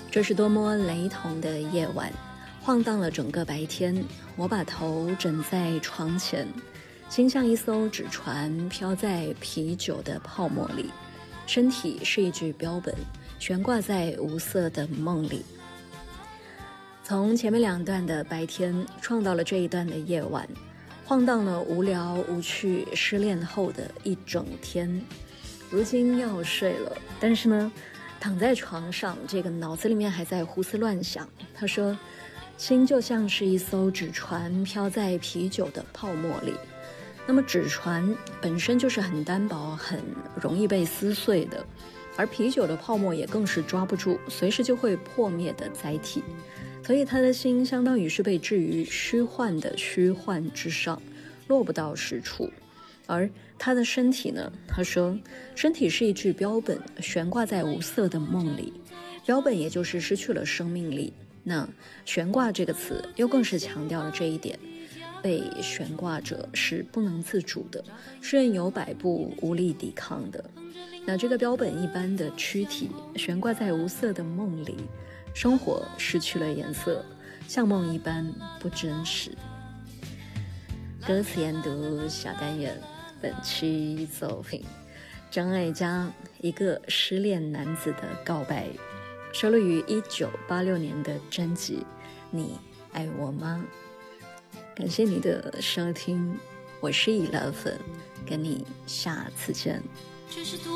这是多么雷同的夜晚，晃荡了整个白天。我把头枕在床前，心像一艘纸船飘在啤酒的泡沫里，身体是一句标本，悬挂在无色的梦里。从前面2段的白天创造了这一段的夜晚，晃荡了无聊无趣失恋后的一整天。如今要睡了，但是呢，躺在床上，这个脑子里面还在胡思乱想。他说，心就像是一艘纸船飘在啤酒的泡沫里。那么纸船本身就是很单薄，很容易被撕碎的，而啤酒的泡沫也更是抓不住，随时就会破灭的载体。所以他的心相当于是被置于虚幻的虚幻之上，落不到实处。而他的身体呢，他说身体是一具标本，悬挂在无色的梦里。标本也就是失去了生命力，那悬挂这个词又更是强调了这一点，被悬挂者是不能自主的，是任由摆布，无力抵抗的。那这个标本一般的躯体悬挂在无色的梦里，生活失去了颜色，像梦一般不真实。歌词研读小单元，本期作品张艾嘉一个失恋男子的告白，收录于1986年的专辑《你爱我吗》。感谢你的收听，我是11，跟你下次见。